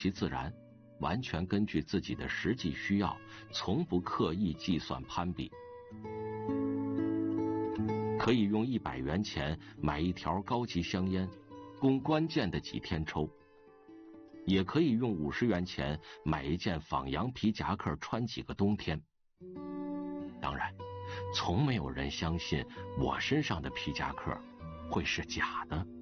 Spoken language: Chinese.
其自然，完全根据自己的实际需要，从不刻意计算攀比。可以用100元钱买一条高级香烟，供关键的几天抽；也可以用50元钱买一件仿羊皮夹克穿几个冬天。当然，从没有人相信我身上的皮夹克会是假的。